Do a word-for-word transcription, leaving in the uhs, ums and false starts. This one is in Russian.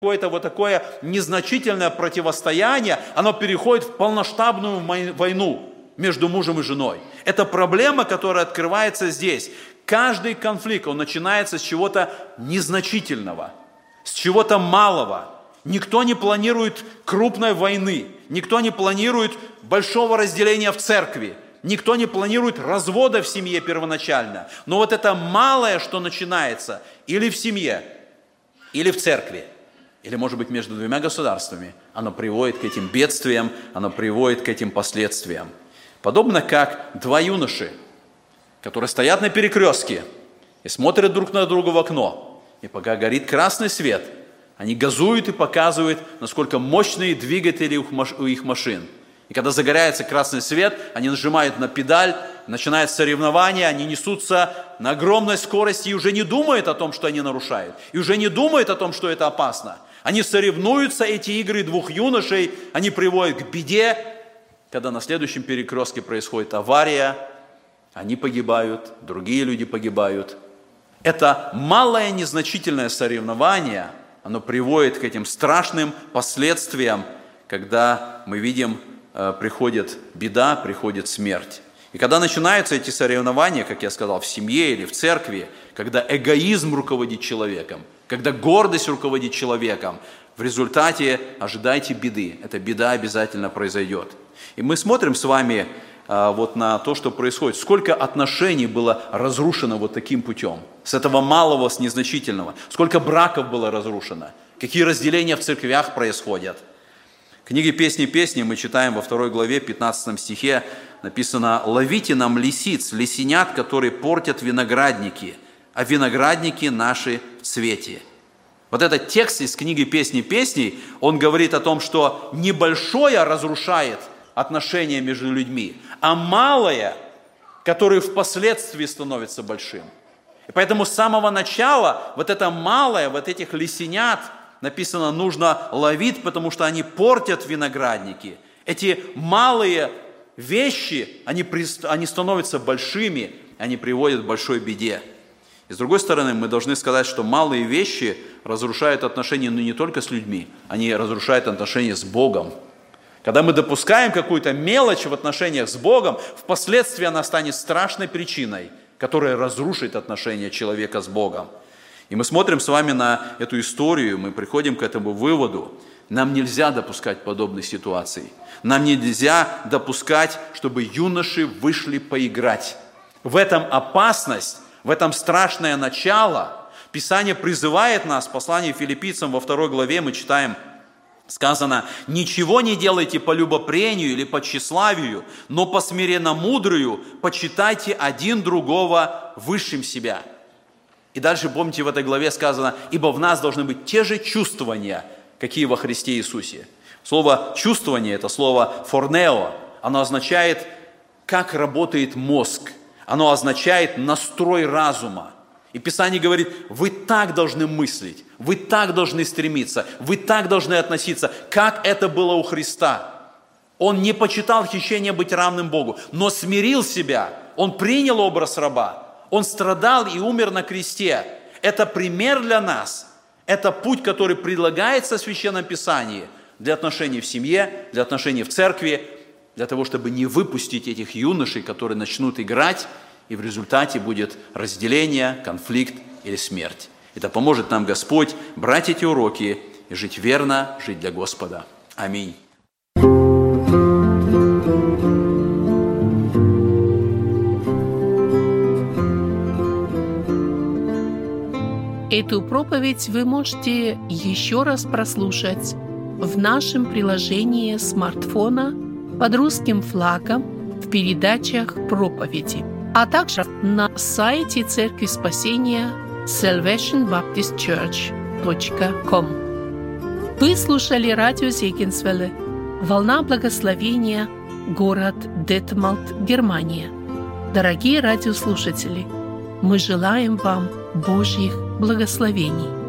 какое-то вот такое незначительное противостояние, оно переходит в полномасштабную войну между мужем и женой. Это проблема, которая открывается здесь. Каждый конфликт, он начинается с чего-то незначительного, с чего-то малого. Никто не планирует крупной войны, никто не планирует большого разделения в церкви, никто не планирует развода в семье первоначально. Но вот это малое, что начинается или в семье, или в церкви, или, может быть, между двумя государствами, оно приводит к этим бедствиям, оно приводит к этим последствиям. Подобно как два юноши, которые стоят на перекрестке и смотрят друг на друга в окно. И пока горит красный свет, они газуют и показывают, насколько мощные двигатели у их машин. И когда загорается красный свет, они нажимают на педаль, начинают соревнования, они несутся на огромной скорости и уже не думают о том, что они нарушают. И уже не думают о том, что это опасно. Они соревнуются, эти игры двух юношей, они приводят к беде. Когда на следующем перекрестке происходит авария, они погибают, другие люди погибают. Это малое незначительное соревнование, оно приводит к этим страшным последствиям, когда мы видим, приходит беда, приходит смерть. И когда начинаются эти соревнования, как я сказал, в семье или в церкви, когда эгоизм руководит человеком, когда гордость руководит человеком, в результате ожидайте беды. Эта беда обязательно произойдет. И мы смотрим с вами а, вот на то, что происходит. Сколько отношений было разрушено вот таким путем. С этого малого, с незначительного. Сколько браков было разрушено. Какие разделения в церквях происходят. В книге «Песни песни» мы читаем во второй главе, пятнадцатом стихе, написано: «Ловите нам лисиц, лисенят, которые портят виноградники, а виноградники наши в цвете». Вот этот текст из книги «Песни песней», он говорит о том, что небольшое разрушает отношения между людьми, а малое, которое впоследствии становится большим. И поэтому с самого начала вот это малое, вот этих лисенят, написано, нужно ловить, потому что они портят виноградники. Эти малые вещи, они, они становятся большими, они приводят к большой беде. И с другой стороны, мы должны сказать, что малые вещи разрушают отношения, ну, не только с людьми, они разрушают отношения с Богом. Когда мы допускаем какую-то мелочь в отношениях с Богом, впоследствии она станет страшной причиной, которая разрушит отношения человека с Богом. И мы смотрим с вами на эту историю, мы приходим к этому выводу. Нам нельзя допускать подобных ситуаций. Нам нельзя допускать, чтобы юноши вышли поиграть. В этом опасность, в этом страшное начало. Писание призывает нас, в послании Филиппийцам во второй главе мы читаем, сказано: «Ничего не делайте по любопрению или по тщеславию, но по смиренно-мудрую почитайте один другого высшим себя». И дальше, помните, в этой главе сказано: «Ибо в нас должны быть те же чувствования, какие во Христе Иисусе». Слово «чувствование» – это слово «форнео». Оно означает, как работает мозг. Оно означает настрой разума. И Писание говорит: вы так должны мыслить, вы так должны стремиться, вы так должны относиться, как это было у Христа. Он не почитал хищение быть равным Богу, но смирил себя, он принял образ раба, он страдал и умер на кресте. Это пример для нас, это путь, который предлагается в Священном Писании для отношений в семье, для отношений в церкви, для того, чтобы не выпустить этих юношей, которые начнут играть, и в результате будет разделение, конфликт или смерть. Это поможет нам Господь брать эти уроки и жить верно, жить для Господа. Аминь. Эту проповедь вы можете еще раз прослушать в нашем приложении смартфона под русским флагом в передачах проповеди, а также на сайте Церкви Спасения салвейшн баптист черч точка ком. Вы слушали радио Зегенсвелле, «Волна благословения», город Детмалт, Германия. Дорогие радиослушатели, мы желаем вам Божьих благословений.